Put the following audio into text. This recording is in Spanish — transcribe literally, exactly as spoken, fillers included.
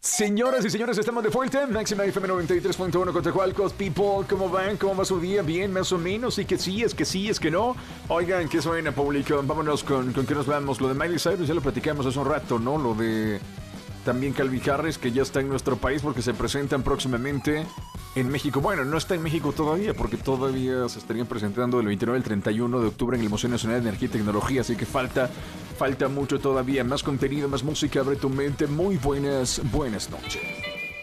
Señoras y señores, estamos de vuelta. Máxima F M noventa y tres punto uno Coatzacoalcos. People, ¿cómo van? ¿Cómo va su día? Bien, más o menos. Y que sí, es que sí, es que no. Oigan, ¿qué suena, público? Vámonos con, con qué nos vamos. Lo de Miley Cyrus ya lo platicamos hace un rato, ¿no? Lo de también Calvin Harris, que ya está en nuestro país porque se presentan próximamente en México. Bueno, no está en México todavía porque todavía se estarían presentando del veintinueve al treinta y uno de octubre en el Museo Nacional de Energía y Tecnología. Así que falta, falta mucho todavía. Más contenido, más música. Abre tu mente. Muy buenas, buenas noches.